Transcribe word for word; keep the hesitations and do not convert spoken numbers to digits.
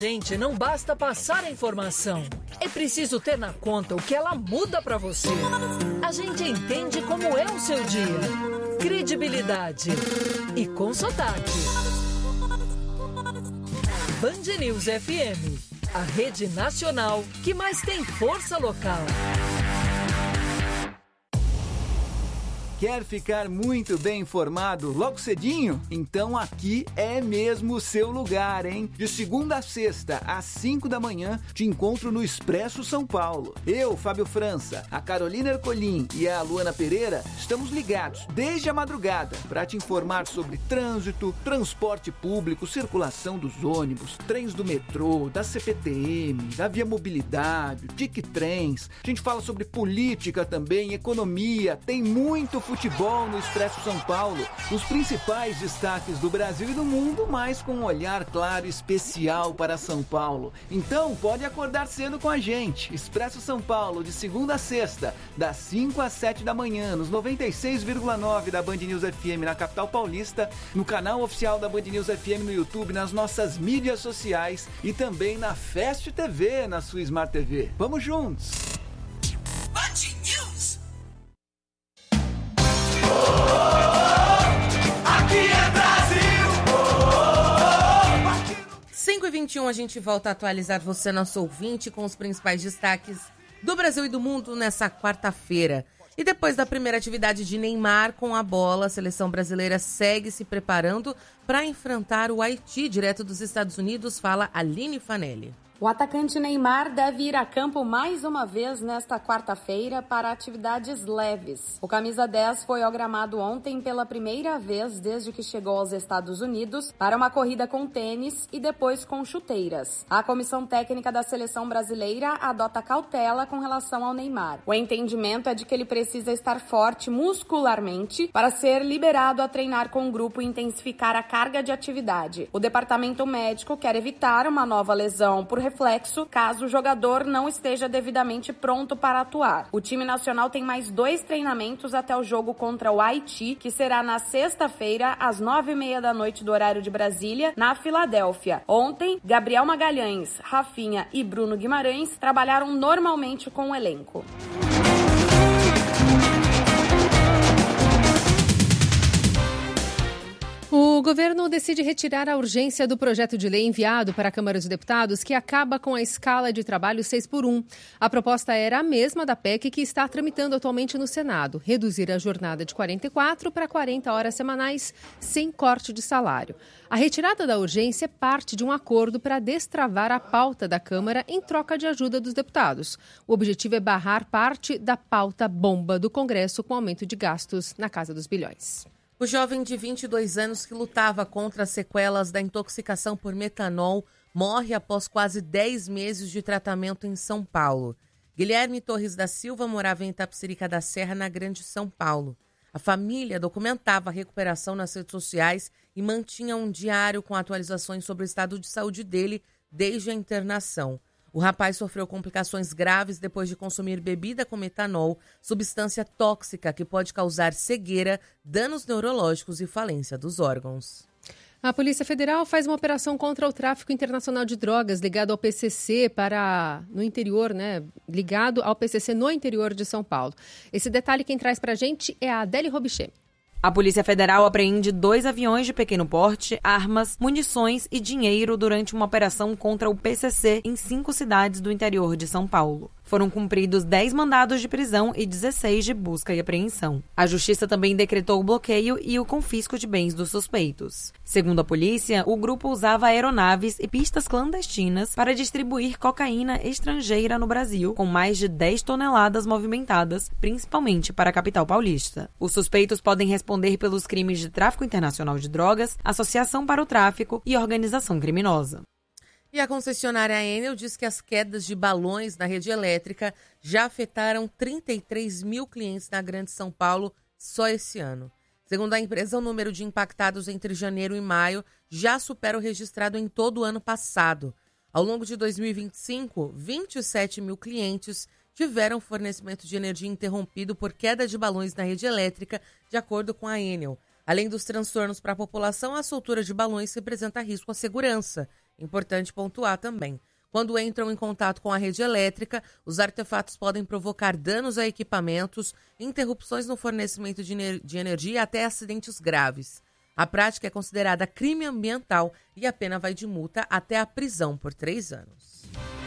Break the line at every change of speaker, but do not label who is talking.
Gente, não basta passar a informação. É preciso ter na conta o que ela muda para você. A gente entende como é o seu dia. Credibilidade. E com sotaque. Band News F M. A rede nacional que mais tem força local.
Quer ficar muito bem informado logo cedinho? Então aqui é mesmo o seu lugar, hein? De segunda a sexta, às cinco da manhã, te encontro no Expresso São Paulo. Eu, Fábio França, a Carolina Ercolim e a Luana Pereira estamos ligados desde a madrugada para te informar sobre trânsito, transporte público, circulação dos ônibus, trens do metrô, da C P T M, da Via Mobilidade, Tic Trens. A gente fala sobre política também, economia, tem muito futebol no Expresso São Paulo, os principais destaques do Brasil e do mundo, mas com um olhar claro e especial para São Paulo. Então, pode acordar cedo com a gente. Expresso São Paulo, de segunda a sexta, das cinco às sete da manhã, nos noventa e seis vírgula nove da Band News F M na capital paulista, no canal oficial da Band News F M no YouTube, nas nossas mídias sociais e também na Fast T V, na sua Smart T V. Vamos juntos! Band News!
Aqui é Brasil!
cinco e vinte e um, a gente volta a atualizar você, nosso ouvinte, com os principais destaques do Brasil e do mundo nessa quarta-feira. E depois da primeira atividade de Neymar com a bola, a seleção brasileira segue se preparando para enfrentar o Haiti, direto dos Estados Unidos, fala Aline Fanelli.
O atacante Neymar deve ir a campo mais uma vez nesta quarta-feira para atividades leves. O camisa dez foi ao gramado ontem pela primeira vez desde que chegou aos Estados Unidos para uma corrida com tênis e depois com chuteiras. A comissão técnica da seleção brasileira adota cautela com relação ao Neymar. O entendimento é de que ele precisa estar forte muscularmente para ser liberado a treinar com o grupo e intensificar a carga de atividade. O departamento médico quer evitar uma nova lesão por reflexo, caso o jogador não esteja devidamente pronto para atuar. O time nacional tem mais dois treinamentos até o jogo contra o Haiti, que será na sexta-feira, às nove e meia da noite do horário de Brasília, na Filadélfia. Ontem, Gabriel Magalhães, Rafinha e Bruno Guimarães trabalharam normalmente com o elenco.
O governo decide retirar a urgência do projeto de lei enviado para a Câmara dos Deputados, que acaba com a escala de trabalho seis por um. A proposta era a mesma da P E C que está tramitando atualmente no Senado, reduzir a jornada de quarenta e quatro para quarenta horas semanais, sem corte de salário. A retirada da urgência é parte de um acordo para destravar a pauta da Câmara em troca de ajuda dos deputados. O objetivo é barrar parte da pauta bomba do Congresso com aumento de gastos na casa dos bilhões.
O jovem de vinte e dois anos que lutava contra as sequelas da intoxicação por metanol morre após quase dez meses de tratamento em São Paulo. Guilherme Torres da Silva morava em Itapecerica da Serra, na Grande São Paulo. A família documentava a recuperação nas redes sociais e mantinha um diário com atualizações sobre o estado de saúde dele desde a internação. O rapaz sofreu complicações graves depois de consumir bebida com metanol, substância tóxica que pode causar cegueira, danos neurológicos e falência dos órgãos.
A Polícia Federal faz uma operação contra o tráfico internacional de drogas ligado ao P C C para no interior, né? Ligado ao P C C no interior de São Paulo. Esse detalhe quem traz para a gente é a Adélia Robichê.
A Polícia Federal apreende dois aviões de pequeno porte, armas, munições e dinheiro durante uma operação contra o P C C em cinco cidades do interior de São Paulo. Foram cumpridos dez mandados de prisão e dezesseis de busca e apreensão. A Justiça também decretou o bloqueio e o confisco de bens dos suspeitos. Segundo a polícia, o grupo usava aeronaves e pistas clandestinas para distribuir cocaína estrangeira no Brasil, com mais de dez toneladas movimentadas, principalmente para a capital paulista. Os suspeitos podem responder pelos crimes de tráfico internacional de drogas, associação para o tráfico e organização criminosa.
E a concessionária Enel diz que as quedas de balões na rede elétrica já afetaram trinta e três mil clientes na Grande São Paulo só esse ano. Segundo a empresa, o número de impactados entre janeiro e maio já supera o registrado em todo o ano passado. Ao longo de dois mil e vinte e cinco, vinte e sete mil clientes tiveram fornecimento de energia interrompido por queda de balões na rede elétrica, de acordo com a Enel. Além dos transtornos para a população, a soltura de balões representa risco à segurança. Importante pontuar também. Quando entram em contato com a rede elétrica, os artefatos podem provocar danos a equipamentos, interrupções no fornecimento de, ener- de energia e até acidentes graves. A prática é considerada crime ambiental e a pena vai de multa até a prisão por três anos.